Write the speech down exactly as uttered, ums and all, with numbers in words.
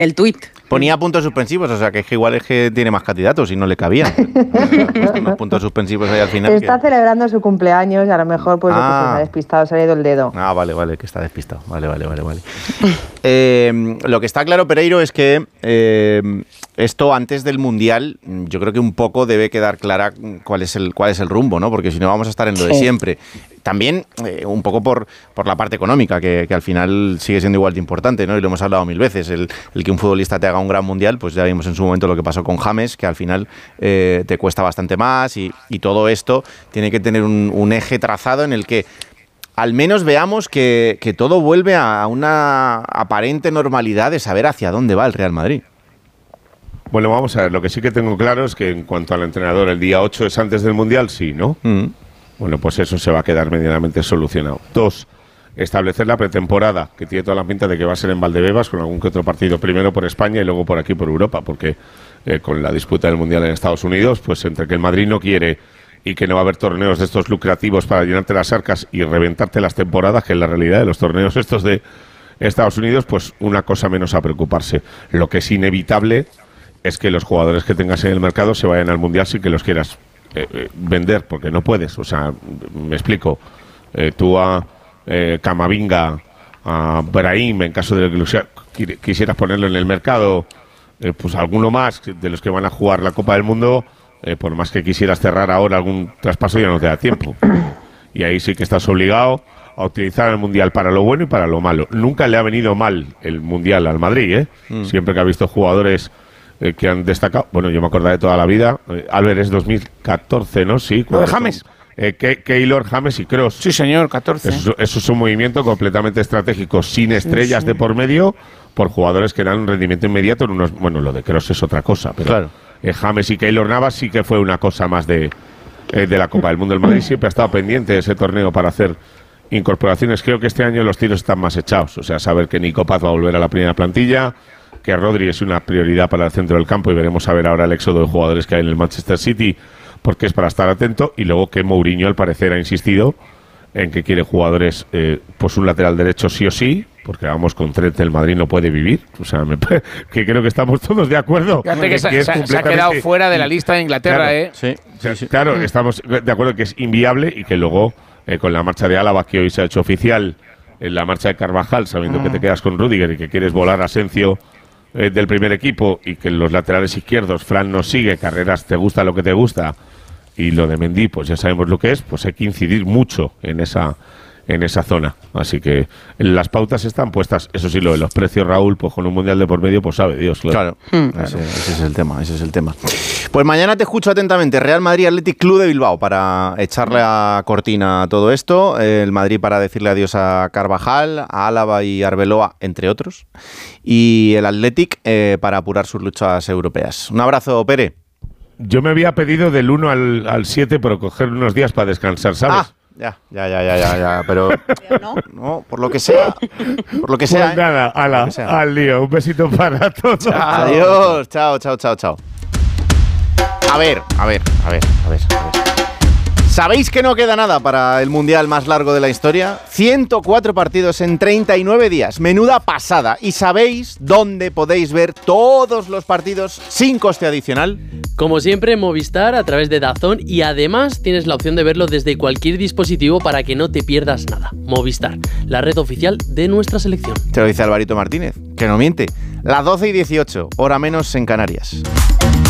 el tuit. Ponía puntos suspensivos, o sea que es que igual es que tiene más candidatos y no le cabían. Unos puntos suspensivos ahí al final. Está que... celebrando su cumpleaños y a lo mejor pues ah. se ha despistado, se ha ido el dedo. Ah, vale, vale, que está despistado. Vale, vale, vale, vale. eh, lo que está claro, Pereiro, es que eh, esto antes del Mundial, yo creo que un poco debe quedar clara cuál es el, cuál es el rumbo, ¿no? Porque si no vamos a estar en lo de siempre. También eh, un poco por, por la parte económica, que, que al final sigue siendo igual de importante, ¿no? Y lo hemos hablado mil veces. El, el que un futbolista te haga un gran mundial, pues ya vimos en su momento lo que pasó con James, que al final eh, te cuesta bastante más y, y todo esto tiene que tener un, un eje trazado en el que al menos veamos que, que todo vuelve a una aparente normalidad de saber hacia dónde va el Real Madrid. Bueno, vamos a ver, lo que sí que tengo claro es que en cuanto al entrenador, el día ocho es antes del Mundial, sí, ¿no? Mm. Bueno, pues eso se va a quedar medianamente solucionado. Dos, establecer la pretemporada, que tiene toda la pinta de que va a ser en Valdebebas, con algún que otro partido, primero por España y luego por aquí, por Europa, porque eh, con la disputa del Mundial en Estados Unidos, pues entre que el Madrid no quiere y que no va a haber torneos de estos lucrativos para llenarte las arcas y reventarte las temporadas, que es la realidad de los torneos estos de Estados Unidos, pues una cosa menos a preocuparse. Lo que es inevitable es que los jugadores que tengas en el mercado se vayan al Mundial si que los quieras eh, eh, vender, porque no puedes. O sea, me explico. Eh, tú a eh, Camavinga, a Brahim, en caso de que quisieras ponerlo en el mercado, eh, pues alguno más de los que van a jugar la Copa del Mundo, eh, por más que quisieras cerrar ahora algún traspaso, ya no te da tiempo. Y ahí sí que estás obligado a utilizar el Mundial para lo bueno y para lo malo. Nunca le ha venido mal el Mundial al Madrid, ¿eh? Mm. Siempre que ha visto jugadores eh, que han destacado. Bueno, yo me acordaré de toda la vida. Eh, Álvarez dos mil catorce, ¿no? Sí. Lo de James. Eh, Keylor, James y Kroos. Sí, señor, catorce. Eso, eso es un movimiento completamente estratégico, sin estrellas sí, sí. de por medio, por jugadores que dan un rendimiento inmediato. En unos, bueno, lo de Kroos es otra cosa, pero claro. eh, James y Keylor Navas sí que fue una cosa más de, eh, de la Copa del Mundo. El Madrid siempre ha estado pendiente de ese torneo para hacer incorporaciones. Creo que este año los tiros están más echados. O sea, saber que Nico Paz va a volver a la primera plantilla, que Rodri es una prioridad para el centro del campo y veremos a ver ahora el éxodo de jugadores que hay en el Manchester City, porque es para estar atento, y luego que Mourinho al parecer ha insistido en que quiere jugadores, eh, pues un lateral derecho sí o sí, porque vamos, con Trent el Madrid no puede vivir, o sea, me, que creo que estamos todos de acuerdo. Fíjate que, se, que se, se ha quedado fuera de la lista de Inglaterra, claro, ¿eh? Sí, sí, sí. Claro, estamos de acuerdo que es inviable y que luego, eh, con la marcha de Álava, que hoy se ha hecho oficial, en la marcha de Carvajal, sabiendo mm. que te quedas con Rüdiger y que quieres volar a Asencio eh, del primer equipo, y que los laterales izquierdos, Fran nos sigue, Carreras te gusta lo que te gusta, y lo de Mendy, pues ya sabemos lo que es, pues hay que incidir mucho en esa en esa zona. Así que las pautas están puestas. Eso sí, lo de los precios, Raúl, pues con un Mundial de por medio, pues sabe Dios. Claro, claro. Hmm. Ese, ese es el tema, ese es el tema. Pues mañana te escucho atentamente. Real Madrid Athletic Club de Bilbao, para echarle a cortina a todo esto. El Madrid para decirle adiós a Carvajal, a Álava y Arbeloa, entre otros. Y el Athletic eh, para apurar sus luchas europeas. Un abrazo, Pere. Yo me había pedido del uno al siete, pero coger unos días para descansar, ¿sabes? Ah, ya, ya, ya, ya, ya, ya, pero no, no, por lo que sea, por lo que sea. Pues nada, ¿eh? ala, al lío, un besito para todos. Chao, adiós, chao, chao, chao, chao. A ver, a ver, a ver, a ver, a ver. ¿Sabéis que no queda nada para el Mundial más largo de la historia? ciento cuatro partidos en treinta y nueve días. Menuda pasada. ¿Y sabéis dónde podéis ver todos los partidos sin coste adicional? Como siempre, Movistar a través de DAZN, y además tienes la opción de verlo desde cualquier dispositivo para que no te pierdas nada. Movistar, la red oficial de nuestra selección. Te lo dice Alvarito Martínez, que no miente. Las doce y dieciocho, hora menos en Canarias.